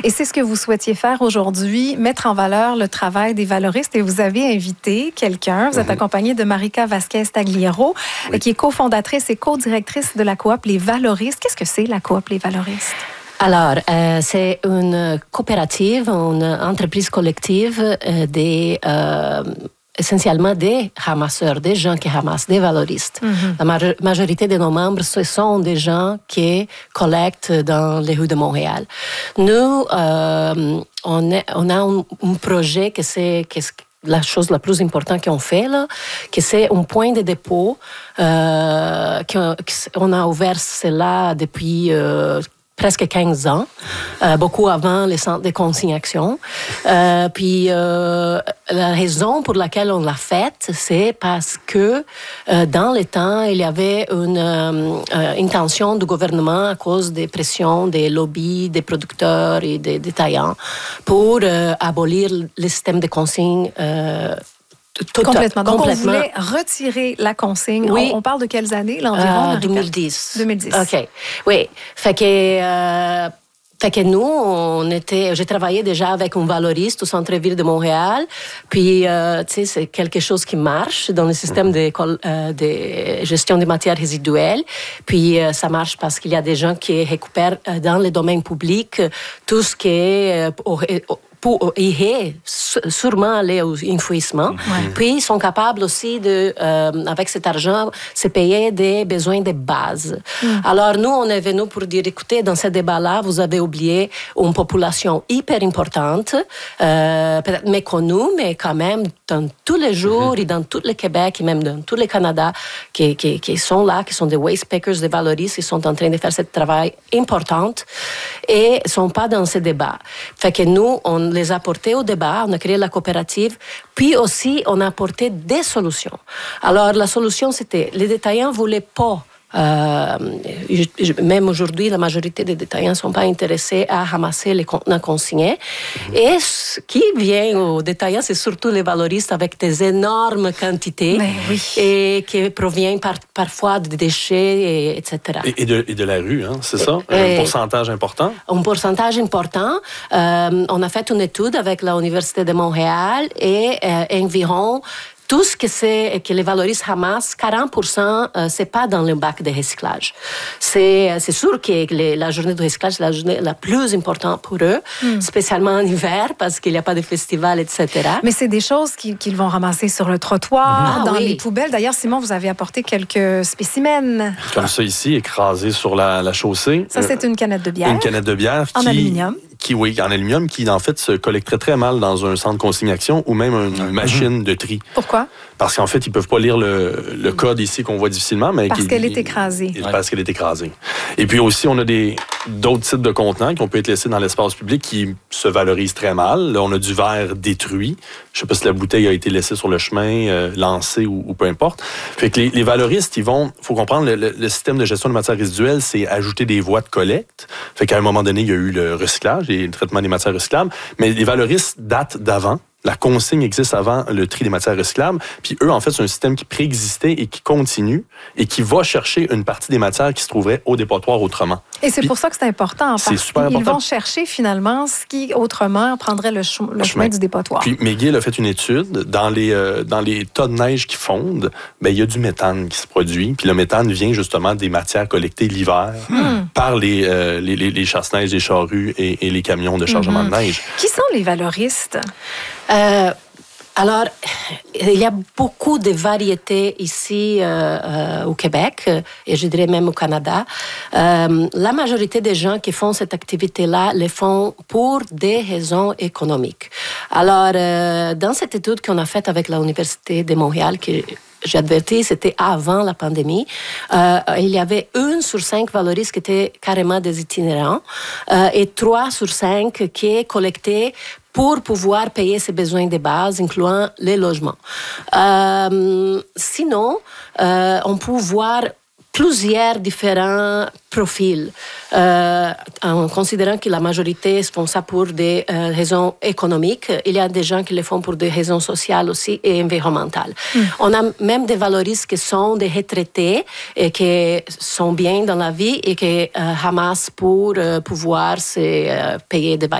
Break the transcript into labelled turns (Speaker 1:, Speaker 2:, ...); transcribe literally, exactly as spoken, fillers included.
Speaker 1: Et c'est ce que vous souhaitiez faire aujourd'hui, mettre en valeur le travail des valoristes. Et vous avez invité quelqu'un. Vous êtes mm-hmm. accompagné de Marika Vasquez-Tagliero, oui. qui est cofondatrice et co-directrice de la coop Les Valoristes. Qu'est-ce que c'est la coop Les Valoristes?
Speaker 2: Alors, euh, c'est une coopérative, une entreprise collective euh, des... Euh, essentiellement des ramasseurs, des gens qui ramassent, des valoristes. Mm-hmm. La ma- majorité de nos membres, ce sont des gens qui collectent dans les rues de Montréal. Nous, euh, on, est, on a un, un projet que c'est... Que c'est la chose la plus importante qu'on fait, là, que c'est un point de dépôt euh, qu'on a ouvert cela depuis... Euh, presque quinze ans, euh, beaucoup avant les centres de consignation. Euh, puis euh, la raison pour laquelle on l'a faite, c'est parce que euh, dans le temps, il y avait une euh, intention du gouvernement à cause des pressions des lobbies, des producteurs et des détaillants pour euh, abolir le système de consigne euh, Tout,
Speaker 1: complètement. Donc, complètement. On voulait retirer la consigne.
Speaker 2: Oui.
Speaker 1: On, on parle de quelles années, là, environ?
Speaker 2: Euh, deux mille dix.
Speaker 1: deux mille dix.
Speaker 2: OK. Oui. Fait que... Euh, Fait que nous, on était, j'ai travaillé déjà avec un valoriste au centre-ville de Montréal. Puis, euh, tu sais, c'est quelque chose qui marche dans le système de, euh, de gestion des matières résiduelles. Puis, euh, ça marche parce qu'il y a des gens qui récupèrent euh, dans le domaine public tout ce qui est... Euh, pour irait sûrement aller au enfouissement. Ouais. Puis, ils sont capables aussi, de, euh, avec cet argent, se payer des besoins de base. Mm. Alors, nous, on est venus pour dire, écoutez, dans ce débat-là, vous avez oublié une population hyper importante, euh, peut-être méconnue, mais quand même, dans tous les jours, mm-hmm. et dans tout le Québec, et même dans tout le Canada, qui, qui, qui sont là, qui sont des waste pickers, des valoristes, ils sont en train de faire ce travail important et ne sont pas dans ce débat. Fait que nous, on les a apportés au débat, on a créé la coopérative, puis aussi on a apporté des solutions. Alors la solution c'était, les détaillants ne voulaient pas, euh, je, je, même aujourd'hui la majorité des détaillants ne sont pas intéressés à ramasser les contenants consignés. Mmh. Et ce qui vient aux détaillants, c'est surtout les valoristes avec des énormes quantités
Speaker 1: oui.
Speaker 2: et qui proviennent par, parfois de déchets, et, etc.
Speaker 3: Et, et, de, et de la rue, hein, c'est ça? Et, un pourcentage important?
Speaker 2: Un pourcentage important. Euh, on a fait une étude avec l'Université de Montréal et euh, environ tout ce que, c'est, que les valoristes ramassent, quarante pour cent, euh, c'est pas dans le bac de recyclage. C'est, c'est sûr que les, la journée de recyclage, c'est la journée la plus importante pour eux, mm. spécialement en hiver, parce qu'il n'y a pas de festival, et cetera.
Speaker 1: Mais c'est des choses qu'ils, qu'ils vont ramasser sur le trottoir, ah, dans oui. les poubelles. D'ailleurs, Simon, vous avez apporté quelques spécimens.
Speaker 3: Comme ça ici, écrasé sur la, la chaussée.
Speaker 1: Ça, c'est une canette de bière.
Speaker 3: Une canette de bière.
Speaker 1: En
Speaker 3: qui...
Speaker 1: aluminium.
Speaker 3: Qui, oui, en aluminium, qui en fait se collecterait très mal dans un centre de consignation ou même une mmh. machine de tri.
Speaker 1: Pourquoi?
Speaker 3: Parce qu'en fait, ils ne peuvent pas lire le, le code ici qu'on voit difficilement. Mais
Speaker 1: parce qu'elle est écrasée.
Speaker 3: Il, parce qu'elle est écrasée. Et puis aussi, on a des, d'autres types de contenants qui ont pu être laissés dans l'espace public qui se valorisent très mal. Là, on a du verre détruit. Je ne sais pas si la bouteille a été laissée sur le chemin, euh, lancée ou, ou peu importe. Fait que les, les valoristes, ils vont... Il faut comprendre, le, le, le système de gestion de matières résiduelles, c'est ajouter des voies de collecte. Fait qu'à un moment donné, il y a eu le recyclage et le traitement des matières recyclables. Mais les valoristes datent d'avant. La consigne existe avant le tri des matières recyclables. Puis eux, en fait, c'est un système qui préexistait et qui continue et qui va chercher une partie des matières qui se trouveraient au dépotoir autrement.
Speaker 1: Et c'est
Speaker 3: Puis,
Speaker 1: pour ça que c'est important.
Speaker 3: C'est
Speaker 1: parce
Speaker 3: super
Speaker 1: qu'ils
Speaker 3: important.
Speaker 1: vont chercher finalement ce qui, autrement, prendrait le, chemin, le chemin du dépotoir.
Speaker 3: Puis McGill a fait une étude. Dans les, euh, dans les tas de neige qui fondent, ben, il y a du méthane qui se produit. Puis le méthane vient justement des matières collectées l'hiver hmm. par les, euh, les, les, les chasse-neige, les charrues et, et les camions de chargement mm-hmm. de neige.
Speaker 1: Qui sont les valoristes?
Speaker 2: Euh, alors, il y a beaucoup de variétés ici euh, euh, au Québec et je dirais même au Canada. Euh, la majorité des gens qui font cette activité-là le font pour des raisons économiques. Alors, euh, dans cette étude qu'on a faite avec l'Université de Montréal, que j'ai averti, c'était avant la pandémie, euh, il y avait une sur cinq valoristes qui étaient carrément des itinérants euh, et trois sur cinq qui collectaient pour pouvoir payer ses besoins de base, incluant les logements. Euh, sinon, euh, on peut voir plusieurs différents profils, euh, en considérant que la majorité font ça pour des euh, raisons économiques. Il y a des gens qui le font pour des raisons sociales aussi et environnementales. Mm. On a même des valoristes qui sont des retraités et qui sont bien dans la vie et qui euh, ramassent pour euh, pouvoir se euh, payer des